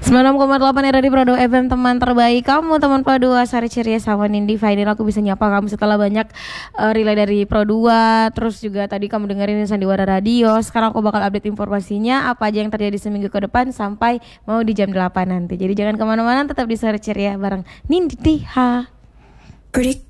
96,8 era di Prado FM, teman terbaik kamu, teman Pro 2 Sari Ceria sama Nindi. Final aku bisa nyapa kamu setelah banyak relay dari Pro 2. Terus juga tadi kamu dengerin Sandiwara Radio. Sekarang aku bakal update informasinya apa aja yang terjadi seminggu ke depan sampai mau di jam 8 nanti. Jadi jangan kemana-mana, tetap di Sari Ceria bareng Nindi. Ha.